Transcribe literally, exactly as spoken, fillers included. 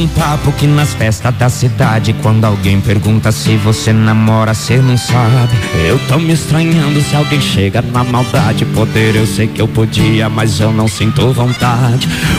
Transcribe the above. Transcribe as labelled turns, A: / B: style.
A: um papo que nas festas da cidade, quando alguém pergunta se você namora, cê não sabe. Eu tô me estranhando se alguém chega na maldade. Poder eu sei que eu podia, mas eu não sinto vontade.